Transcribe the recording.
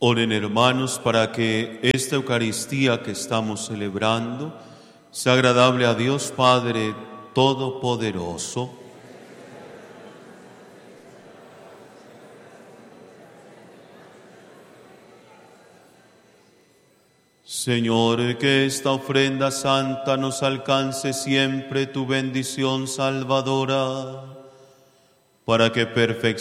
Oren, hermanos, para que esta Eucaristía que estamos celebrando sea agradable a Dios Padre Todopoderoso. Señor, que esta ofrenda santa nos alcance siempre tu bendición salvadora, para que perfeccionemos